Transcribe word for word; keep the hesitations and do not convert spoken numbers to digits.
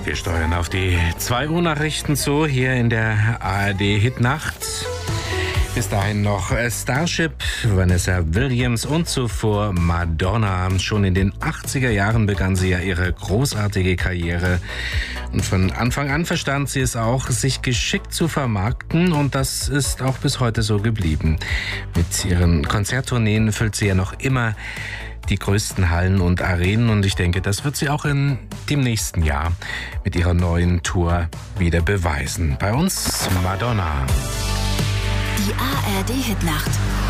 Wir steuern auf die zwei Uhr Nachrichten zu, hier in der A R D Hitnacht. Bis dahin noch Starship, Vanessa Williams und zuvor Madonna. Schon in den achtziger Jahren begann sie ja ihre großartige Karriere. Und von Anfang an verstand sie es auch, sich geschickt zu vermarkten. Und das ist auch bis heute so geblieben. Mit ihren Konzerttourneen füllt sie ja noch immer die größten Hallen und Arenen. Und ich denke, das wird sie auch in dem nächsten Jahr mit ihrer neuen Tour wieder beweisen. Bei uns Madonna. Die A R D Hitnacht